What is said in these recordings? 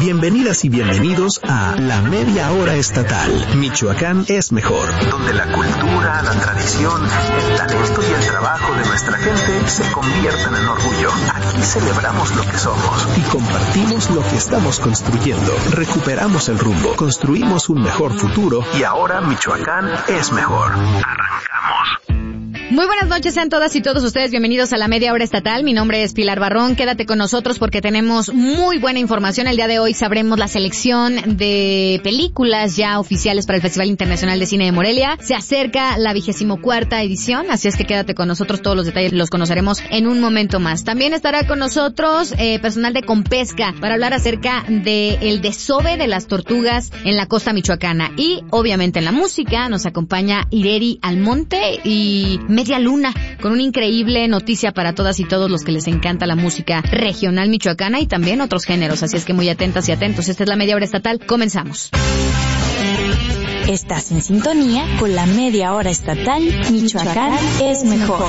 Bienvenidas y bienvenidos a La Media Hora Estatal. Michoacán es mejor. Donde la cultura, la tradición, el talento y el trabajo de nuestra gente se convierten en orgullo. Aquí celebramos lo que somos y compartimos lo que estamos construyendo. Recuperamos el rumbo, construimos un mejor futuro y ahora Michoacán es mejor. Arrancamos. Muy buenas noches, sean todas y todos ustedes bienvenidos a La Media Hora Estatal. Mi nombre es Pilar Barrón, quédate con nosotros porque tenemos muy buena información. El día de hoy sabremos la selección de películas ya oficiales para el Festival Internacional de Cine de Morelia. Se acerca la 24ª edición, así es que quédate con nosotros, todos los detalles los conoceremos en un momento más. También estará con nosotros personal de Compesca para hablar acerca del desove de las tortugas en la costa michoacana. Y obviamente en la música nos acompaña Ireri Almonte y Media Luna, con una increíble noticia para todas y todos los que les encanta la música regional michoacana y también otros géneros, así es que muy atentas y atentos. Esta es la Media Hora Estatal, comenzamos. Estás en sintonía con la Media Hora Estatal. Michoacán es mejor.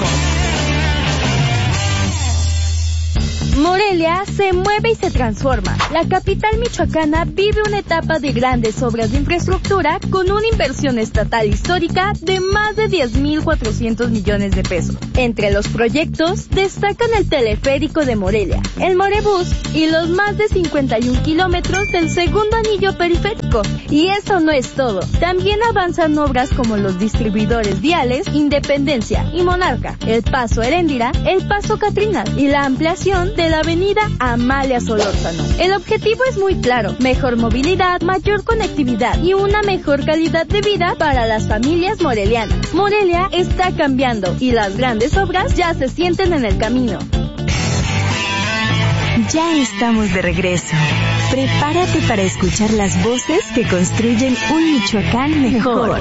Morelia se mueve y se transforma. La capital michoacana vive una etapa de grandes obras de infraestructura con una inversión estatal histórica de más de 10,400 millones de pesos. Entre los proyectos destacan el teleférico de Morelia, el Morebús y los más de 51 kilómetros del segundo anillo periférico. Y eso no es todo. También avanzan obras como los distribuidores viales Independencia y Monarca, el Paso Heréndira, el Paso Catrinas y la ampliación de la avenida Amalia Solórzano. El objetivo es muy claro: mejor movilidad, mayor conectividad y una mejor calidad de vida para las familias morelianas. Morelia está cambiando y las grandes obras ya se sienten en el camino. Ya estamos de regreso. Prepárate para escuchar las voces que construyen un Michoacán mejor.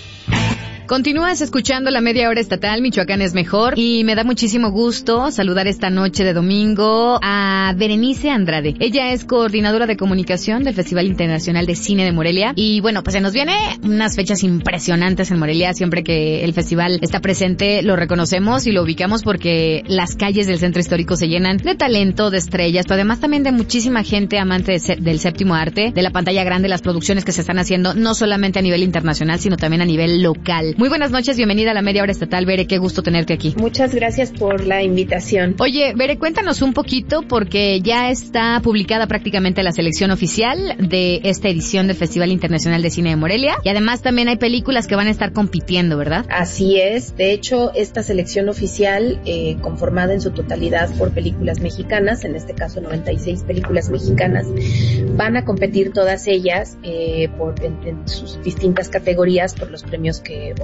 Continúas escuchando La Media Hora Estatal, Michoacán es mejor, y me da muchísimo gusto saludar esta noche de domingo a Berenice Andrade. Ella es coordinadora de comunicación del Festival Internacional de Cine de Morelia y bueno, pues se nos viene unas fechas impresionantes en Morelia. Siempre que el festival está presente lo reconocemos y lo ubicamos porque las calles del centro histórico se llenan de talento, de estrellas, pero además también de muchísima gente amante del séptimo arte, de la pantalla grande, las producciones que se están haciendo no solamente a nivel internacional sino también a nivel local. Muy buenas noches, bienvenida a La Media Hora Estatal, Bere, qué gusto tenerte aquí. Muchas gracias por la invitación. Oye, Bere, cuéntanos un poquito porque ya está publicada prácticamente la selección oficial de esta edición del Festival Internacional de Cine de Morelia y además también hay películas que van a estar compitiendo, ¿verdad? Así es, de hecho esta selección oficial conformada en su totalidad por películas mexicanas, en este caso 96 películas mexicanas, van a competir todas ellas en sus distintas categorías por los premios que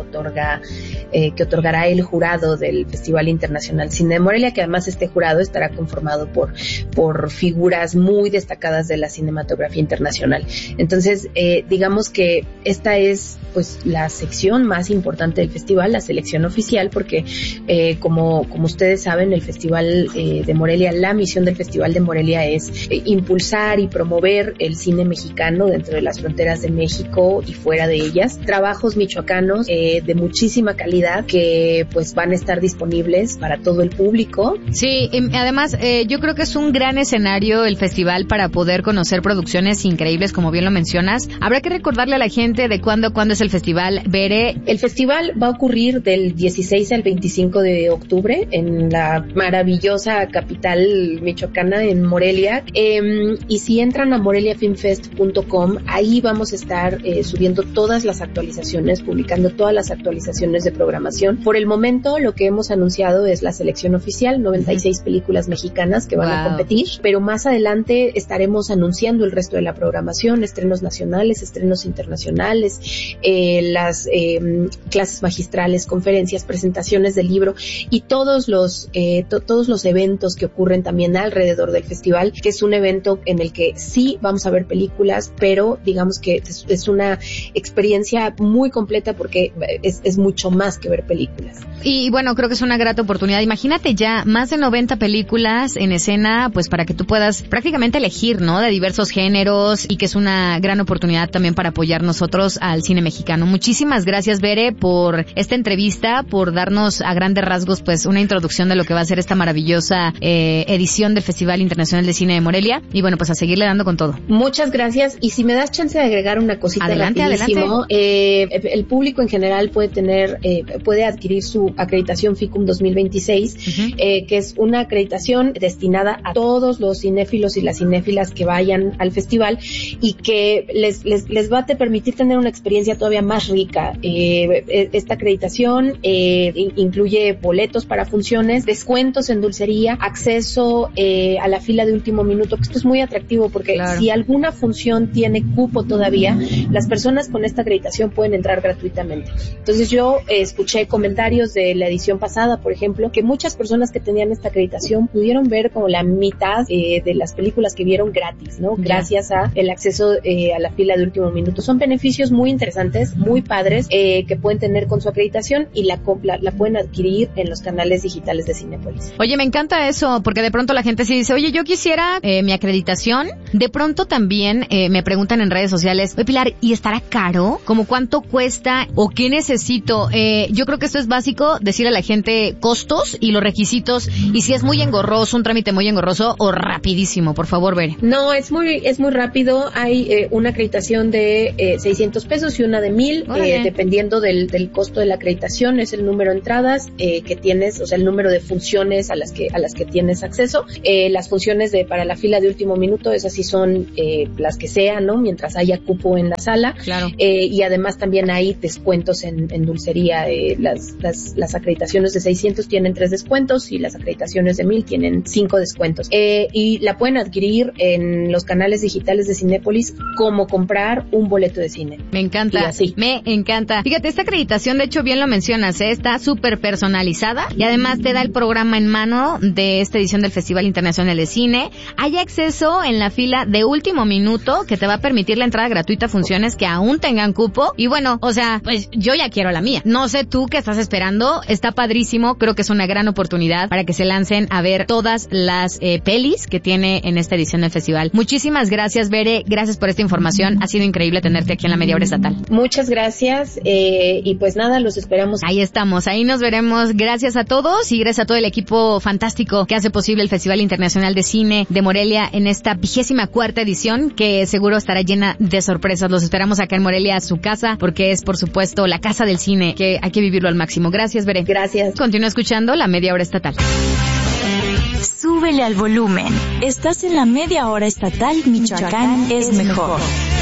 otorgará el jurado del Festival Internacional Cine de Morelia, que además este jurado estará conformado por figuras muy destacadas de la cinematografía internacional. Entonces, digamos que esta es pues la sección más importante del festival, la selección oficial, porque como ustedes saben, el Festival de Morelia, la misión del Festival de Morelia es impulsar y promover el cine mexicano dentro de las fronteras de México y fuera de ellas. Trabajos michoacanos de muchísima calidad que pues van a estar disponibles para todo el público. Sí, además yo creo que es un gran escenario el festival para poder conocer producciones increíbles, como bien lo mencionas. Habrá que recordarle a la gente de cuándo es el festival, Bere. El festival va a ocurrir del 16 al 25 de octubre en la maravillosa capital michoacana, en Morelia, y si entran a moreliafilmfest.com, ahí vamos a estar subiendo todas las actualizaciones, publicando todas las actualizaciones de programación. Por el momento lo que hemos anunciado es la selección oficial, 96 películas mexicanas que van a competir, pero más adelante estaremos anunciando el resto de la programación, estrenos nacionales, estrenos internacionales, las clases magistrales, conferencias, presentaciones del libro y todos los eventos que ocurren también alrededor del festival, que es un evento en el que sí vamos a ver películas, pero digamos que es una experiencia muy completa porque es mucho más que ver películas. Y bueno, creo que es una grata oportunidad. Imagínate ya más de 90 películas en escena, pues para que tú puedas prácticamente elegir, ¿no? De diversos géneros, y que es una gran oportunidad también para apoyar nosotros al cine mexicano. Muchísimas gracias, Bere, por esta entrevista, por darnos a grandes rasgos pues una introducción de lo que va a ser esta maravillosa edición del Festival Internacional de Cine de Morelia. Y bueno, pues a seguirle dando con todo. Muchas gracias. Y si me das chance de agregar una cosita rapidísimo. El público en general puede adquirir su acreditación FICUM 2026, que es una acreditación destinada a todos los cinéfilos y las cinéfilas que vayan al festival, y que les va a permitir tener una experiencia todavía más rica. Esta acreditación incluye boletos para funciones, descuentos en dulcería, acceso a la fila de último minuto, que esto es muy atractivo porque si alguna función tiene cupo todavía, las personas con esta acreditación pueden entrar gratuitamente. Entonces yo escuché comentarios de la edición pasada, por ejemplo, que muchas personas que tenían esta acreditación pudieron ver como la mitad de las películas que vieron gratis, ¿no? Gracias a el acceso a la fila de último minuto. Son beneficios muy interesantes, muy padres, que pueden tener con su acreditación, y la pueden adquirir en los canales digitales de Cinépolis. Oye, me encanta eso, porque de pronto la gente sí dice, oye, yo quisiera mi acreditación. De pronto también me preguntan en redes sociales, oye, Pilar, ¿y estará caro? ¿Cómo cuánto cuesta? ¿O qué necesito? Yo creo que esto es básico, decirle a la gente costos y los requisitos, y si es muy engorroso, un trámite muy engorroso, o rapidísimo, por favor, Bere. No, es muy rápido. Hay una acreditación de 600 pesos y una de 1,000, dependiendo del costo de la acreditación. Es el número de entradas que tienes, o sea, el número de funciones a las que tienes acceso. Las funciones para la fila de último minuto, esas sí son las que sean, ¿no? Mientras haya cupo en la sala. Claro. Y además también hay descuentos en dulcería. Las acreditaciones de 600 tienen 3 descuentos, y las acreditaciones de 1,000 tienen 5 descuentos. Y la pueden adquirir en los canales digitales de Cinépolis, como comprar un boleto de cine. Me encanta. Y así. Me encanta. Fíjate, esta acreditación, de hecho, bien lo mencionas, está súper personalizada, y además te da el programa en mano de esta edición del Festival Internacional de Cine. Hay acceso en la fila de último minuto, que te va a permitir la entrada gratuita a funciones que aún tengan cupo. Y bueno, o sea, pues yo ya quiero la mía. No sé tú qué estás esperando. Está padrísimo. Creo que es una gran oportunidad para que se lancen a ver todas las pelis que tiene en esta edición del festival. Muchísimas gracias, Bere. Gracias por esta información. Ha sido increíble tenerte aquí en la Media Hora Estatal. Muchas gracias. Y pues nada, los esperamos. Ahí estamos. Ahí nos veremos. Gracias a todos, y gracias a todo el equipo fantástico que hace posible el Festival Internacional de Cine de Morelia en esta 24ª edición, que seguro estará llena de sorpresas. Los esperamos acá en Morelia, a su casa, porque es, por supuesto, la casa del cine, que hay que vivirlo al máximo. Gracias, Bere. Gracias. Continúa escuchando la Media Hora Estatal. Súbele al volumen. Estás en la Media Hora Estatal Michoacán es mejor.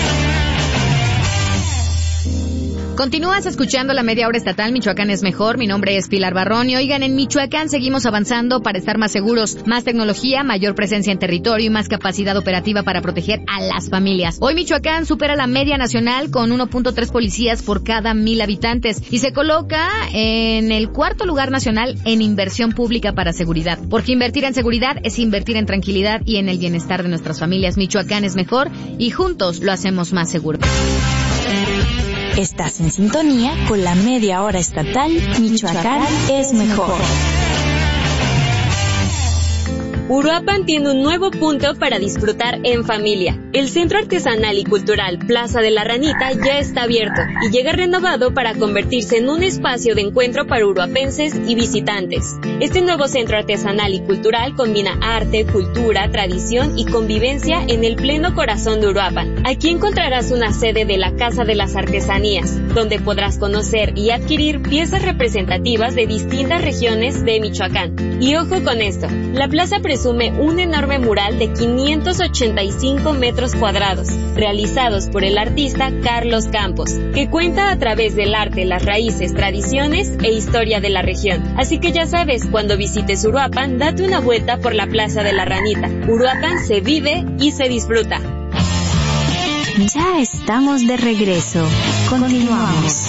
Continúas escuchando la Media Hora Estatal Michoacán es mejor. Mi nombre es Pilar Barrón, y oigan, en Michoacán seguimos avanzando para estar más seguros. Más tecnología, mayor presencia en territorio y más capacidad operativa para proteger a las familias. Hoy Michoacán supera la media nacional con 1.3 policías por cada 1,000 habitantes y se coloca en el 4º lugar nacional en inversión pública para seguridad. Porque invertir en seguridad es invertir en tranquilidad y en el bienestar de nuestras familias. Michoacán es mejor, y juntos lo hacemos más seguro. Estás en sintonía con la Media Hora Estatal Michoacán es mejor. Uruapan tiene un nuevo punto para disfrutar en familia. El Centro Artesanal y Cultural Plaza de la Ranita ya está abierto y llega renovado para convertirse en un espacio de encuentro para uruapenses y visitantes. Este nuevo centro artesanal y cultural combina arte, cultura, tradición y convivencia en el pleno corazón de Uruapan. Aquí encontrarás una sede de la Casa de las Artesanías, donde podrás conocer y adquirir piezas representativas de distintas regiones de Michoacán. Y ojo con esto, la plaza presume un enorme mural de 585 metros cuadrados, realizados por el artista Carlos Campos, que cuenta a través del arte las raíces, tradiciones e historia de la región. Así que ya sabes, cuando visites Uruapan, date una vuelta por la Plaza de la Ranita. Uruapan se vive y se disfruta. Ya estamos de regreso. Continuamos.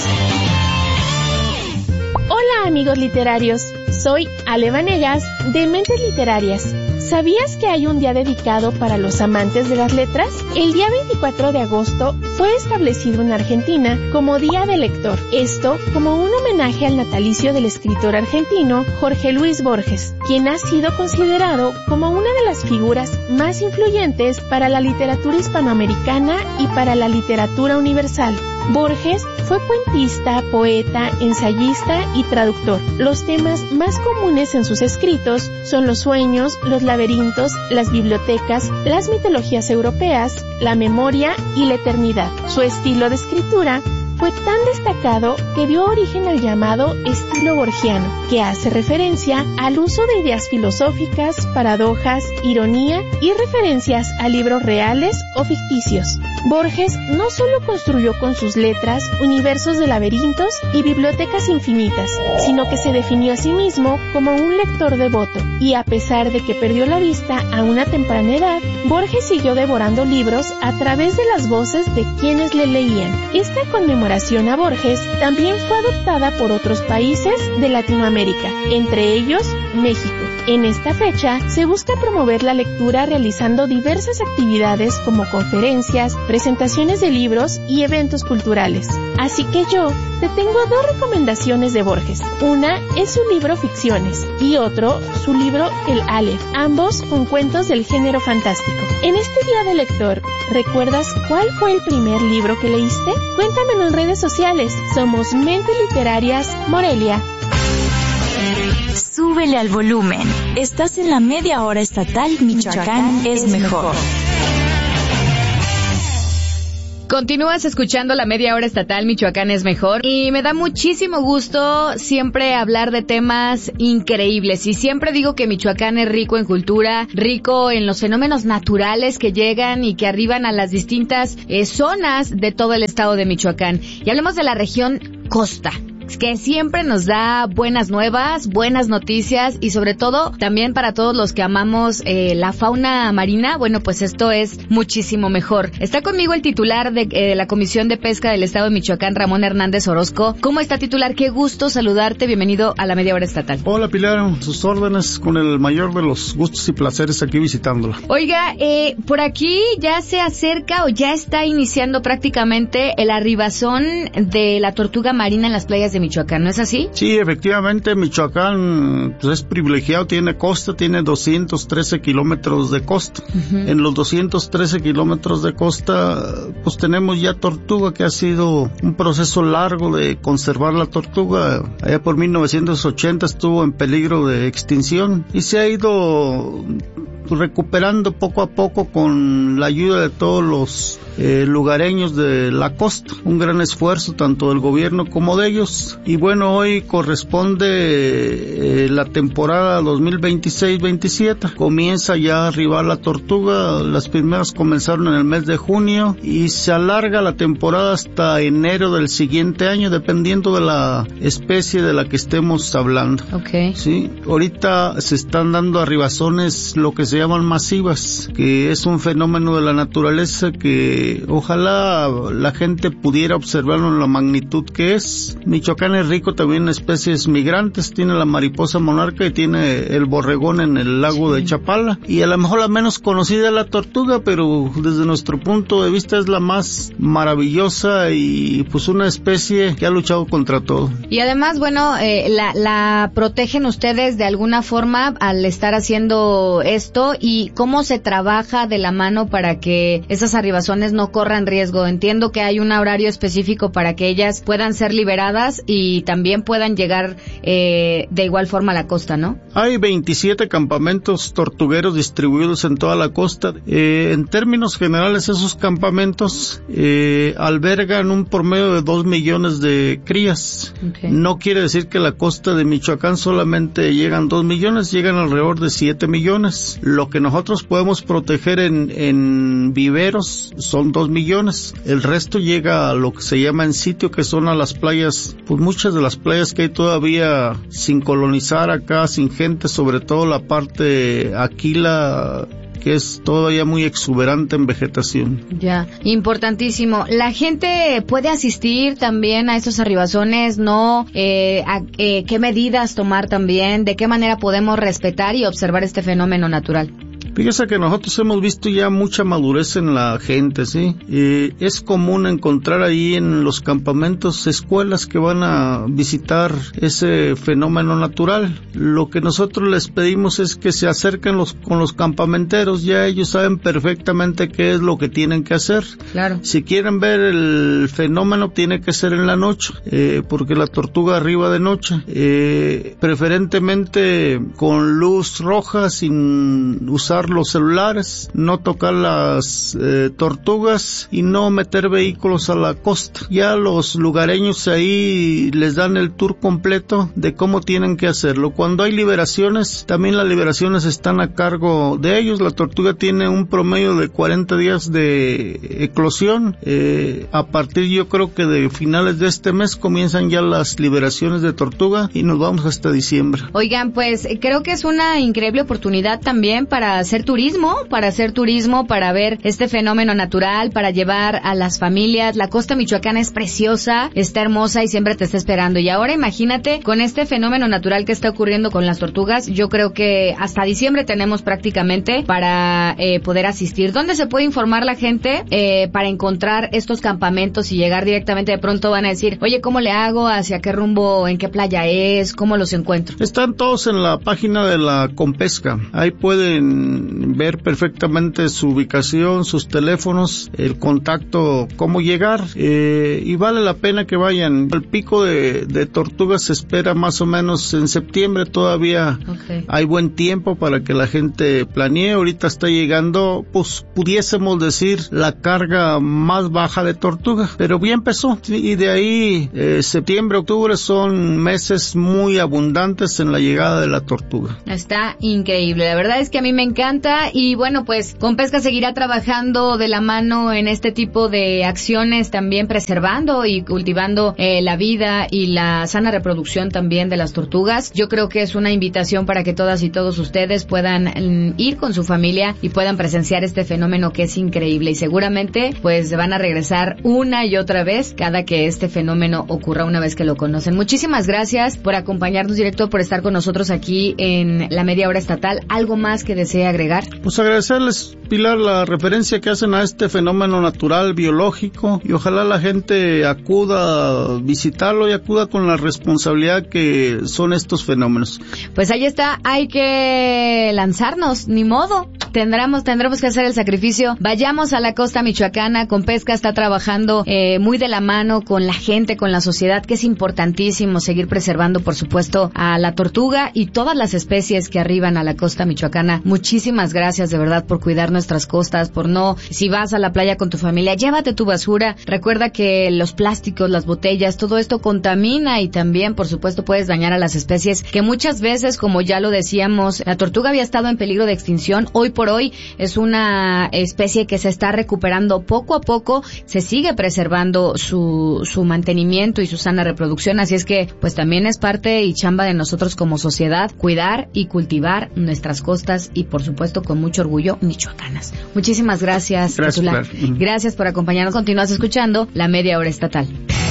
Hola amigos literarios, soy Ale Vanegas de Mentes Literarias. ¿Sabías que hay un día dedicado para los amantes de las letras? El día 24 de agosto fue establecido en Argentina como Día del Lector. Esto como un homenaje al natalicio del escritor argentino Jorge Luis Borges, quien ha sido considerado como una de las figuras más influyentes para la literatura hispanoamericana y para la literatura universal. Borges fue cuentista, poeta, ensayista y traductor. Los temas más comunes en sus escritos son los sueños, los laberintos, las bibliotecas, las mitologías europeas, la memoria y la eternidad. Su estilo de escritura fue tan destacado que dio origen al llamado estilo borgiano, que hace referencia al uso de ideas filosóficas, paradojas, ironía y referencias a libros reales o ficticios. Borges no solo construyó con sus letras universos de laberintos y bibliotecas infinitas, sino que se definió a sí mismo como un lector devoto, y a pesar de que perdió la vista a una temprana edad, Borges siguió devorando libros a través de las voces de quienes le leían. Esta conmemoración a Borges también fue adoptada por otros países de Latinoamérica, entre ellos México. En esta fecha se busca promover la lectura realizando diversas actividades como conferencias, presentaciones de libros y eventos culturales. Así que yo te tengo dos recomendaciones de Borges. Una es su libro Ficciones y otro su libro El Aleph, ambos con cuentos del género fantástico. En este Día del Lector, ¿recuerdas cuál fue el primer libro que leíste? Cuéntamelo en redes sociales. Somos Mentes Literarias Morelia. Súbele al volumen. Estás en la media hora estatal Michoacán es mejor. Continúas escuchando la media hora estatal Michoacán es mejor y me da muchísimo gusto siempre hablar de temas increíbles y siempre digo que Michoacán es rico en cultura, rico en los fenómenos naturales que llegan y que arriban a las distintas zonas de todo el estado de Michoacán. Y hablemos de la región costa, que siempre nos da buenas nuevas, buenas noticias y sobre todo también para todos los que amamos la fauna marina, bueno, pues esto es muchísimo mejor. Está conmigo el titular de la Comisión de Pesca del Estado de Michoacán, Ramón Hernández Orozco. ¿Cómo está, titular? Qué gusto saludarte, bienvenido a la media hora estatal. Hola, Pilar, sus órdenes, con el mayor de los gustos y placeres aquí visitándola. Oiga, por aquí ya se acerca o ya está iniciando prácticamente el arribazón de la tortuga marina en las playas de Michoacán, ¿no es así? Sí, efectivamente, Michoacán pues, es privilegiado, tiene costa, tiene 213 kilómetros de costa. Uh-huh. En los 213 kilómetros de costa, pues tenemos ya tortuga, que ha sido un proceso largo de conservar la tortuga. Allá por 1980 estuvo en peligro de extinción y se ha ido recuperando poco a poco con la ayuda de todos los lugareños de la costa. Un gran esfuerzo tanto del gobierno como de ellos. Y bueno, hoy corresponde la temporada 2026-27. Comienza ya a arribar la tortuga. Las primeras comenzaron en el mes de junio y se alarga la temporada hasta enero del siguiente año, dependiendo de la especie de la que estemos hablando. Okay. Sí, ahorita se están dando arribazones, lo que se llaman masivas, que es un fenómeno de la naturaleza que ojalá la gente pudiera observarlo en la magnitud que es. Michoacán es rico también en especies migrantes, tiene la mariposa monarca y tiene el borregón en el lago de Chapala, y a lo mejor la menos conocida es la tortuga, pero desde nuestro punto de vista es la más maravillosa y pues una especie que ha luchado contra todo. Y además, bueno, la protegen ustedes de alguna forma al estar haciendo esto, y cómo se trabaja de la mano para que esas arribazones no corran riesgo. Entiendo que hay un horario específico para que ellas puedan ser liberadas y también puedan llegar de igual forma a la costa, ¿no? Hay 27 campamentos tortugueros distribuidos en toda la costa. En términos generales, esos campamentos albergan un promedio de 2 millones de crías. Okay. No quiere decir que la costa de Michoacán solamente llegan 2 millones, llegan alrededor de 7 millones. Lo que nosotros podemos proteger en viveros son 2 millones. El resto llega a lo que se llama en sitio, que son a las playas, pues muchas de las playas que hay todavía sin colonizar acá, sin gente, sobre todo la parte Aquila, que es todavía muy exuberante en vegetación. Ya, importantísimo. ¿La gente puede asistir también a estos arribazones? ¿No? ¿Qué medidas tomar también? ¿De qué manera podemos respetar y observar este fenómeno natural? Fíjese que nosotros hemos visto ya mucha madurez en la gente, ¿sí? Es común encontrar ahí en los campamentos escuelas que van a visitar ese fenómeno natural. Lo que nosotros les pedimos es que se acerquen con los campamenteros, ya ellos saben perfectamente qué es lo que tienen que hacer. Claro. Si quieren ver el fenómeno, tiene que ser en la noche, porque la tortuga arriba de noche, preferentemente con luz roja, sin usar los celulares, no tocar las tortugas y no meter vehículos a la costa. Ya los lugareños ahí les dan el tour completo de cómo tienen que hacerlo. Cuando hay liberaciones, también las liberaciones están a cargo de ellos. La tortuga tiene un promedio de 40 días de eclosión. A partir, yo creo que de finales de este mes comienzan ya las liberaciones de tortuga y nos vamos hasta diciembre. Oigan, pues creo que es una increíble oportunidad también para hacer turismo, para ver este fenómeno natural, para llevar a las familias. La costa michoacana es preciosa, está hermosa y siempre te está esperando. Y ahora imagínate, con este fenómeno natural que está ocurriendo con las tortugas, yo creo que hasta diciembre tenemos prácticamente para poder asistir. ¿Dónde se puede informar la gente para encontrar estos campamentos y llegar directamente? De pronto van a decir, oye, ¿cómo le hago? ¿Hacia qué rumbo? ¿En qué playa es? ¿Cómo los encuentro? Están todos en la página de la Compesca. Ahí pueden ver perfectamente su ubicación, sus teléfonos, el contacto, cómo llegar, y vale la pena que vayan. El pico de tortugas se espera más o menos en septiembre, todavía hay buen tiempo para que la gente planee. Ahorita está llegando, pues pudiésemos decir, la carga más baja de tortuga, pero bien empezó, y de ahí septiembre, octubre son meses muy abundantes en la llegada de la tortuga. Está increíble, la verdad es que a mí me encanta. Y bueno, pues Compesca seguirá trabajando de la mano en este tipo de acciones, también preservando y cultivando la vida y la sana reproducción también de las tortugas. Yo creo que es una invitación para que todas y todos ustedes puedan ir con su familia y puedan presenciar este fenómeno que es increíble, y seguramente pues van a regresar una y otra vez cada que este fenómeno ocurra, una vez que lo conocen. Muchísimas gracias por acompañarnos, director, por estar con nosotros aquí en la Media Hora Estatal. ¿Algo más que desee agregar? Pues agradecerles, Pilar, la referencia que hacen a este fenómeno natural, biológico, y ojalá la gente acuda a visitarlo y acuda con la responsabilidad que son estos fenómenos. Pues ahí está, hay que lanzarnos, ni modo. Tendremos que hacer el sacrificio. Vayamos a la costa michoacana. Compesca está trabajando muy de la mano con la gente, con la sociedad, que es importantísimo seguir preservando, por supuesto, a la tortuga y todas las especies que arriban a la costa michoacana. Muchísimas gracias, de verdad, por cuidar nuestras costas, si vas a la playa con tu familia, llévate tu basura. Recuerda que los plásticos, las botellas, todo esto contamina, y también, por supuesto, puedes dañar a las especies que muchas veces, como ya lo decíamos, la tortuga había estado en peligro de extinción. Hoy por hoy es una especie que se está recuperando poco a poco, se sigue preservando su mantenimiento y su sana reproducción, así es que pues también es parte y chamba de nosotros como sociedad cuidar y cultivar nuestras costas, y por supuesto con mucho orgullo michoacanas. Muchísimas gracias, Titular. Gracias por acompañarnos. Continúas escuchando la Media Hora Estatal.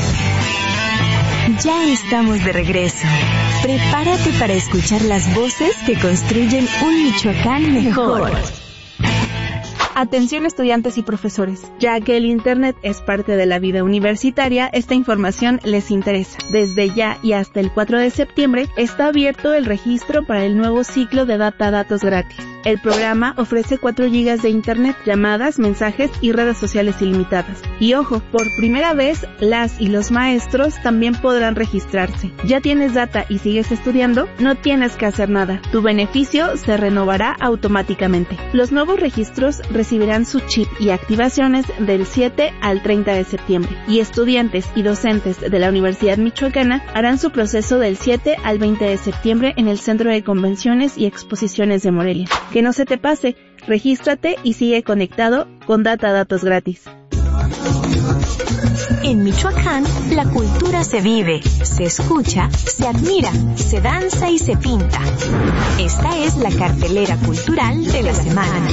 Ya estamos de regreso. Prepárate para escuchar las voces que construyen un Michoacán mejor. Atención estudiantes y profesores, ya que el Internet es parte de la vida universitaria, esta información les interesa. Desde ya y hasta el 4 de septiembre está abierto el registro para el nuevo ciclo de datos gratis. El programa ofrece 4 GB de Internet, llamadas, mensajes y redes sociales ilimitadas. Y ojo, por primera vez, las y los maestros también podrán registrarse. ¿Ya tienes data y sigues estudiando? No tienes que hacer nada. Tu beneficio se renovará automáticamente. Los nuevos registros recibirán su chip y activaciones del 7 al 30 de septiembre. Y estudiantes y docentes de la Universidad Michoacana harán su proceso del 7 al 20 de septiembre en el Centro de Convenciones y Exposiciones de Morelia. Que no se te pase, regístrate y sigue conectado con datos gratis. En Michoacán, la cultura se vive, se escucha, se admira, se danza y se pinta. Esta es la cartelera cultural de la semana.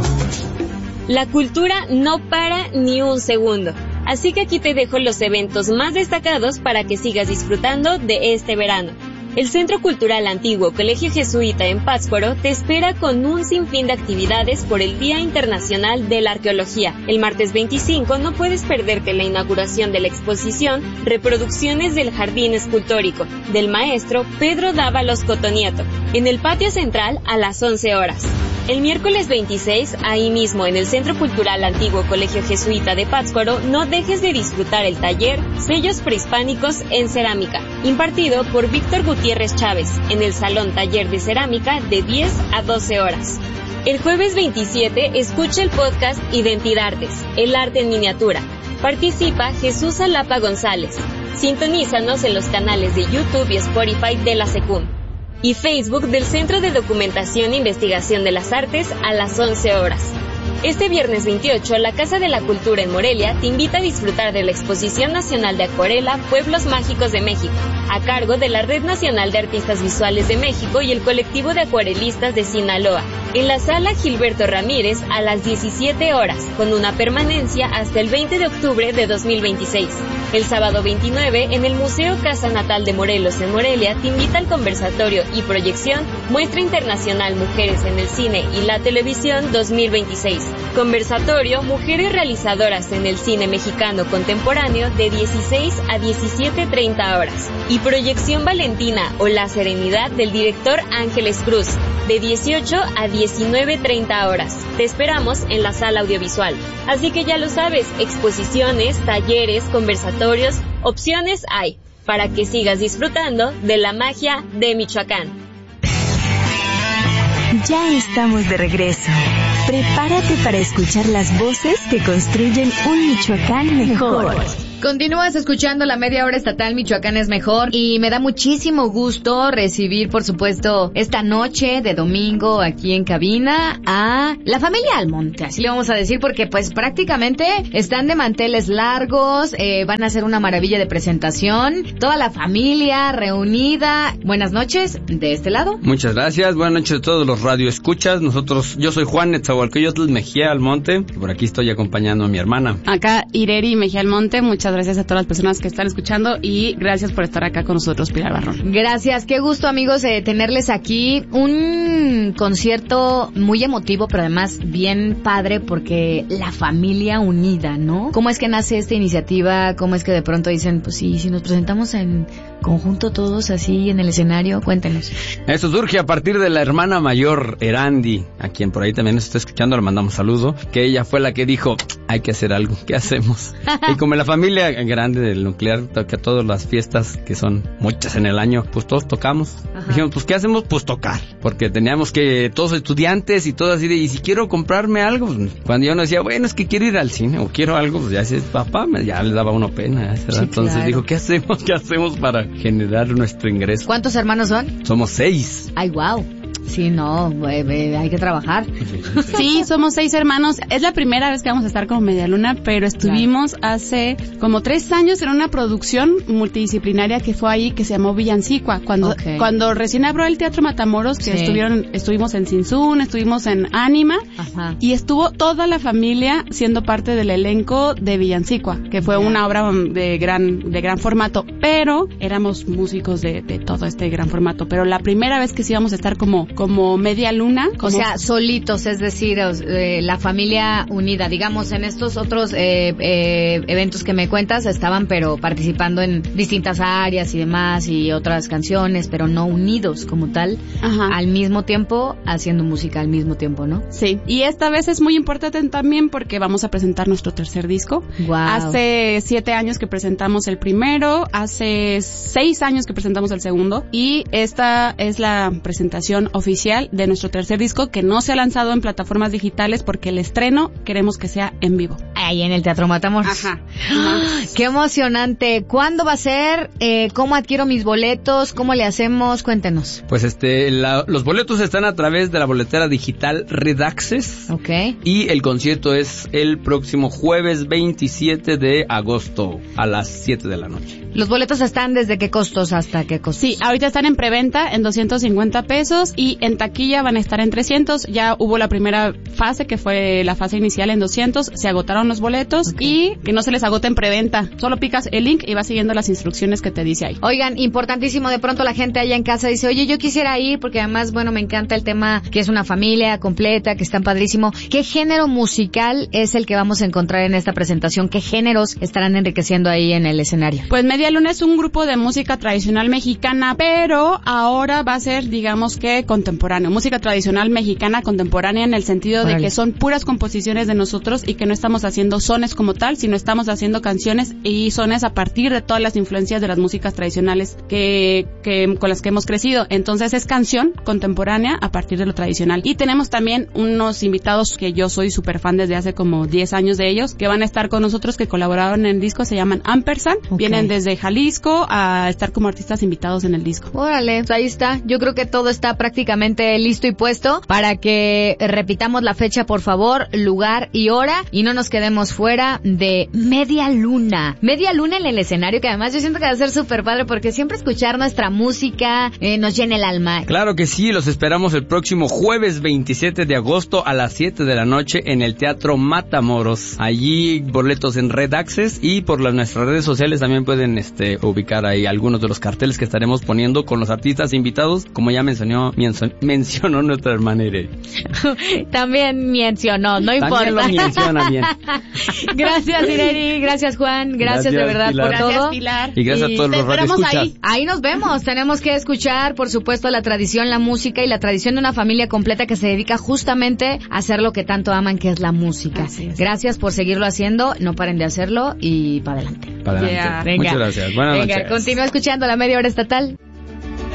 La cultura no para ni un segundo. Así que aquí te dejo los eventos más destacados para que sigas disfrutando de este verano. El Centro Cultural Antiguo Colegio Jesuita en Pátzcuaro te espera con un sinfín de actividades por el Día Internacional de la Arqueología. El martes 25 no puedes perderte la inauguración de la exposición Reproducciones del Jardín Escultórico del maestro Pedro Dávalos Cotonieto, en el patio central a las 11 horas. El miércoles 26, ahí mismo en el Centro Cultural Antiguo Colegio Jesuita de Pátzcuaro, no dejes de disfrutar el taller Sellos Prehispánicos en Cerámica, impartido por Víctor Gutiérrez Chávez, en el Salón Taller de Cerámica de 10 a 12 horas. El jueves 27, escucha el podcast Identidades, el arte en miniatura. Participa Jesús Alapa González. Sintonízanos en los canales de YouTube y Spotify de la SECUM y Facebook del Centro de Documentación e Investigación de las Artes a las 11 horas. Este viernes 28, la Casa de la Cultura en Morelia te invita a disfrutar de la Exposición Nacional de Acuarela Pueblos Mágicos de México, a cargo de la Red Nacional de Artistas Visuales de México y el Colectivo de Acuarelistas de Sinaloa, en la Sala Gilberto Ramírez a las 17 horas, con una permanencia hasta el 20 de octubre de 2026. El sábado 29, en el Museo Casa Natal de Morelos en Morelia, te invita al conversatorio y proyección Muestra Internacional Mujeres en el Cine y la Televisión 2026. Conversatorio Mujeres Realizadoras en el Cine Mexicano Contemporáneo de 16 a 17:30 horas. Y proyección Valentina o La Serenidad del director Ángeles Cruz, de 18 a 19:30 horas. Te esperamos en la sala audiovisual. Así que ya lo sabes, exposiciones, talleres, conversatorios, opciones hay, para que sigas disfrutando de la magia de Michoacán. Ya estamos de regreso. Prepárate para escuchar las voces que construyen un Michoacán mejor. Continúas escuchando la media hora estatal Michoacán es mejor y me da muchísimo gusto recibir, por supuesto, esta noche de domingo aquí en cabina a la familia Almonte, así le vamos a decir porque pues prácticamente están de manteles largos, van a hacer una maravilla de presentación, toda la familia reunida. Buenas noches, de este lado. Muchas gracias, buenas noches a todos los radioescuchas. Yo soy Juan Netzahualcóyotl Mejía Almonte, y por aquí estoy acompañando a mi hermana. Acá Ireri Mejía Almonte, muchas gracias a todas las personas que están escuchando y gracias por estar acá con nosotros, Pilar Barrón. Gracias, qué gusto amigos tenerles aquí. Un concierto muy emotivo, pero además bien padre porque la familia unida, ¿no? ¿Cómo es que nace esta iniciativa? ¿Cómo es que de pronto dicen, pues sí, si nos presentamos en conjunto todos así en el escenario? Cuéntenos. Eso surge a partir de la hermana mayor, Erandi, a quien por ahí también nos está escuchando, le mandamos saludo, que ella fue la que dijo, hay que hacer algo, ¿qué hacemos? Y como la familia grande del nuclear toca todas las fiestas, que son muchas en el año, pues todos tocamos. Ajá. Dijimos, pues ¿qué hacemos? Pues tocar, porque teníamos que, todos estudiantes y todo así de, y si quiero comprarme algo, pues, cuando yo no decía, bueno, es que quiero ir al cine, o quiero algo, pues ya dices, papá, ya le daba uno pena, sí, entonces claro. Dijo, ¿qué hacemos para generar nuestro ingreso? ¿Cuántos hermanos son? Somos 6. Ay, wow. Sí, no, hay que trabajar. Sí, somos 6 hermanos. Es la primera vez que vamos a estar como Medialuna, pero estuvimos hace como 3 años en una producción multidisciplinaria que fue ahí, que se llamó Villancicua. Cuando recién abrió el Teatro Matamoros, que estuvimos en Sinsun, estuvimos en Ánima, ajá, y estuvo toda la familia siendo parte del elenco de Villancicua, que fue una obra de gran formato, pero éramos músicos de todo este gran formato. Pero la primera vez que sí íbamos a estar como media luna. O sea, solitos, es decir, la familia unida. Digamos, en estos otros eventos que me cuentas estaban, pero participando en distintas áreas y demás, y otras canciones, pero no unidos como tal, ajá, al mismo tiempo, haciendo música al mismo tiempo, ¿no? Sí, y esta vez es muy importante también porque vamos a presentar nuestro tercer disco. Wow. Hace 7 años que presentamos el primero, hace 6 años que presentamos el segundo, y esta es la presentación oficial de nuestro tercer disco, que no se ha lanzado en plataformas digitales porque el estreno queremos que sea en vivo. ahí en el Teatro Matamoros. Ajá. ¡Qué emocionante! ¿Cuándo va a ser? ¿Cómo adquiero mis boletos? ¿Cómo le hacemos? Cuéntenos. Pues los boletos están a través de la boletera digital Red Access. Ok. Y el concierto es el próximo jueves 27 de agosto a las 7 de la noche. ¿Los boletos están desde qué costos hasta qué costos? Sí, ahorita están en preventa en 250 pesos y en taquilla van a estar en 300. Ya hubo la primera fase, que fue la fase inicial en 200. Se agotaron los boletos y que no se les agote en preventa. Solo picas el link y vas siguiendo las instrucciones que te dice ahí. Oigan, importantísimo, de pronto la gente allá en casa dice, oye, yo quisiera ir porque además, bueno, me encanta el tema que es una familia completa, que están padrísimo. ¿Qué género musical es el que vamos a encontrar en esta presentación? ¿Qué géneros estarán enriqueciendo ahí en el escenario? Pues Media Luna es un grupo de música tradicional mexicana, pero ahora va a ser, digamos que contemporáneo. Música tradicional mexicana contemporánea en el sentido de que son puras composiciones de nosotros y que no estamos haciendo sones como tal, sino estamos haciendo canciones y sones a partir de todas las influencias de las músicas tradicionales que con las que hemos crecido. Entonces es canción contemporánea a partir de lo tradicional. Y tenemos también unos invitados que yo soy súper fan desde hace como 10 años de ellos, que van a estar con nosotros, que colaboraron en el disco, se llaman Ampersand. Okay. Vienen desde Jalisco a estar como artistas invitados en el disco. Órale, pues ahí está. Yo creo que todo está prácticamente listo y puesto para que repitamos la fecha, por favor, lugar y hora, y no nos quedemos fuera de Media Luna. Media Luna en el escenario, que además yo siento que va a ser súper padre porque siempre escuchar nuestra música nos llena el alma. Claro que sí, los esperamos el próximo jueves 27 de agosto a las 7 de la noche en el Teatro Matamoros. Allí boletos en Red Access y por nuestras redes sociales también pueden ubicar ahí algunos de los carteles que estaremos poniendo con los artistas invitados, como ya mencionó nuestra hermana Irene. También mencionó, no importa. También lo menciona bien. Gracias Irene, gracias Juan, gracias de verdad Pilar. por todo. Gracias Pilar. Y gracias a todos los radioescuchas. Ahí nos vemos, tenemos que escuchar, por supuesto, la tradición, la música y la tradición de una familia completa que se dedica justamente a hacer lo que tanto aman, que es la música. Gracias por seguirlo haciendo, no paren de hacerlo y para adelante. Para adelante. Venga. Muchas gracias. Buenas noches. Continúa escuchando la Media Hora Estatal.